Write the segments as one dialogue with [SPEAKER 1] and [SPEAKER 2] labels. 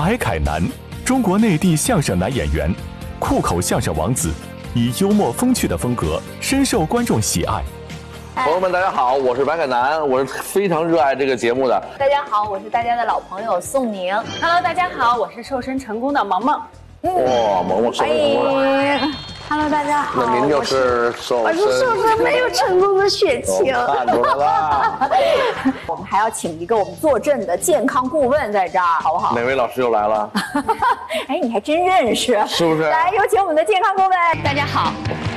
[SPEAKER 1] 白凯南，中国内地相声男演员，酷口相声王子，以幽默风趣的风格深受观众喜爱。
[SPEAKER 2] 朋友们，大家好，我是白凯南，我是非常热爱这个节目的。
[SPEAKER 3] 大家好，我是大家的老朋友宋宁。
[SPEAKER 4] Hello， 大家好，我是瘦身成功的萌萌。
[SPEAKER 2] 哇，萌萌瘦身成功了。
[SPEAKER 3] Hello， 大家好。
[SPEAKER 2] 那您就是瘦身。
[SPEAKER 3] 我是瘦身没有成功的血情。
[SPEAKER 2] 看出来了。
[SPEAKER 3] 我们还要请一个我们坐镇的健康顾问在这儿，好不好？
[SPEAKER 2] 哪位老师又来了？
[SPEAKER 3] 哎，你还真认识，
[SPEAKER 2] 是不是？
[SPEAKER 3] 来，有请我们的健康顾问。大家好。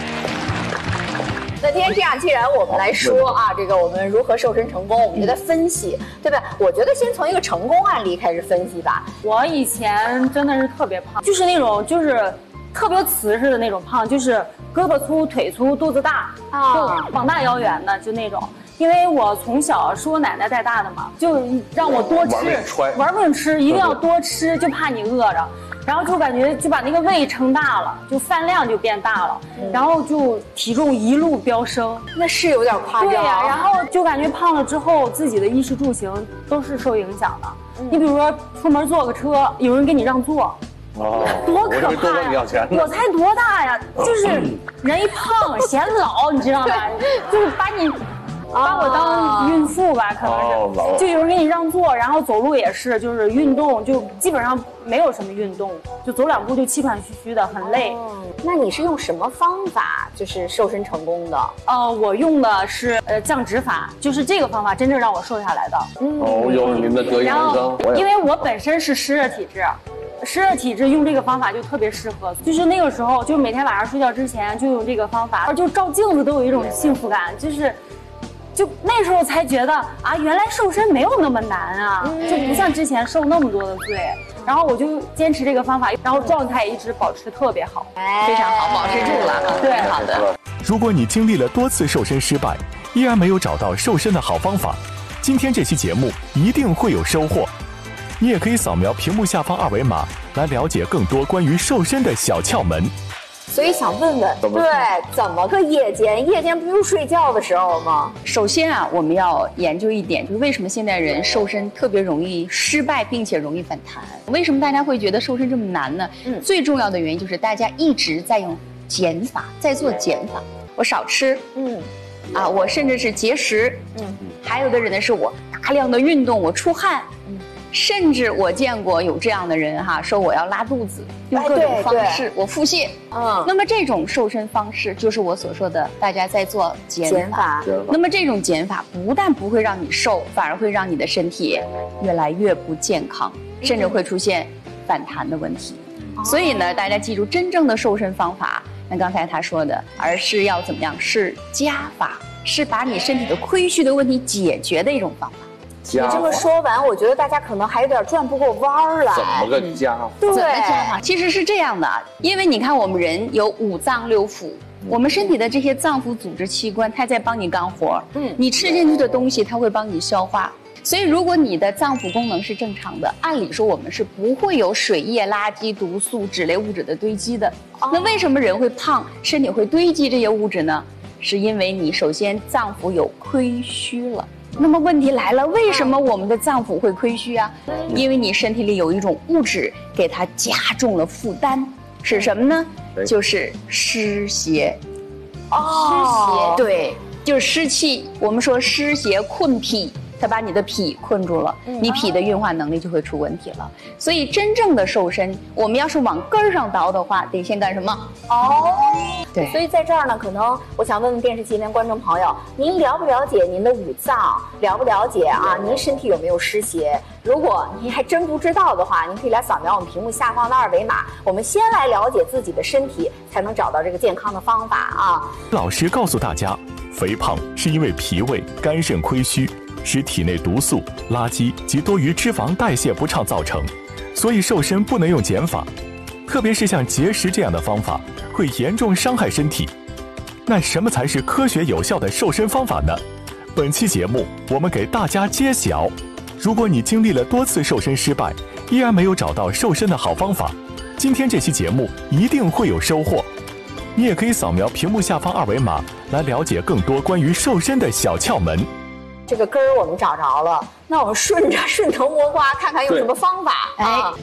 [SPEAKER 3] 那今天这样，既然我们来说啊，这个我们如何瘦身成功，我们就在分析，对吧？我觉得先从一个成功案例开始分析吧。
[SPEAKER 4] 我以前真的是特别胖，就是那种特别瓷实的那种胖，就是胳膊粗、腿粗、肚子大，就膀大腰圆的，就那种。因为我从小是我奶奶带大的嘛，就让我多吃，玩命吃，一定要多吃，就怕你饿着。然后就感觉就把那个胃撑大了，就饭量就变大了，然后就体重一路飙升，
[SPEAKER 3] 那是有点夸张。
[SPEAKER 4] 对呀，然后就感觉胖了之后，自己的衣食住行都是受影响的。你比如说出门坐个车，有人给你让座，多可怕呀！我才多大呀？就是人一胖显老，你知道吗？就是把我当孕妇吧，可能是，就有人给你让座，然后走路也是，就是运动就基本上没有什么运动，就走两步就气喘吁吁的，很累。
[SPEAKER 3] 那你是用什么方法就是瘦身成功的？
[SPEAKER 4] 我用的是降脂法，就是这个方法真正让我瘦下来的。
[SPEAKER 2] 又是您的得意门生。
[SPEAKER 4] 因为我本身是湿热体质。湿热体质用这个方法就特别适合，就是那个时候，就是每天晚上睡觉之前就用这个方法，就照镜子都有一种幸福感，就那时候才觉得啊，原来瘦身没有那么难啊，就不像之前受那么多的罪。然后我就坚持这个方法，然后状态一直保持特别好，
[SPEAKER 3] 非常好，保持住了。对，好的。
[SPEAKER 1] 如果你经历了多次瘦身失败，依然没有找到瘦身的好方法，今天这期节目一定会有收获。你也可以扫描屏幕下方二维码来了解更多关于瘦身的小窍门。
[SPEAKER 3] 所以想问问，怎么个夜间？夜间不用睡觉的时候吗？
[SPEAKER 5] 首先啊，我们要研究一点，就是为什么现代人瘦身特别容易失败，并且容易反弹？为什么大家会觉得瘦身这么难呢？最重要的原因就是大家一直在用减法，在做减法。我少吃，我甚至是节食，还有的人呢是我大量的运动，我出汗，甚至我见过有这样的人说我要拉肚子，用各种方式我腹泻。那么这种瘦身方式就是我所说的大家在做减法。那么这种减法不但不会让你瘦，反而会让你的身体越来越不健康，甚至会出现反弹的问题。所以呢，大家记住，真正的瘦身方法，那刚才他说的，而是要怎么样？是加法，是把你身体的亏虚的问题解决的一种方法。
[SPEAKER 3] 你这么说完，我觉得大家可能还有点转不过弯儿来。
[SPEAKER 2] 怎么个加法？
[SPEAKER 3] 对，
[SPEAKER 5] 怎么加法？其实是这样的，因为你看我们人有五脏六腑，我们身体的这些脏腑组织器官，它在帮你干活。你吃进去的东西，它会帮你消化。所以如果你的脏腑功能是正常的，按理说我们是不会有水液、垃圾、毒素、脂类物质的堆积的。那为什么人会胖，身体会堆积这些物质呢？是因为你首先脏腑有亏虚了。那么问题来了，为什么我们的脏腑会亏虚啊？因为你身体里有一种物质给它加重了负担，是什么呢？就是湿邪。湿邪，对，就是湿气。我们说湿邪困脾，它把你的脾困住了，你脾的运化能力就会出问题了。所以真正的瘦身，我们要是往根儿上倒的话，得先干什么？对。
[SPEAKER 3] 所以在这儿呢，可能我想问问电视机前观众朋友，您了不了解您的五脏？了不了解您身体有没有湿邪？如果您还真不知道的话，您可以来扫描我们屏幕下方的二维码。我们先来了解自己的身体，才能找到这个健康的方法
[SPEAKER 1] 老师告诉大家，肥胖是因为脾胃、肝肾亏虚，使体内毒素、垃圾及多余脂肪代谢不畅造成，所以瘦身不能用减法，特别是像节食这样的方法，会严重伤害身体。那什么才是科学有效的瘦身方法呢？本期节目我们给大家揭晓。如果你经历了多次瘦身失败，依然没有找到瘦身的好方法，今天这期节目一定会有收获。你也可以扫描屏幕下方二维码来了解更多关于瘦身的小窍门。
[SPEAKER 3] 这个根儿我们找着了，那我们顺藤摸瓜，看看用什么方法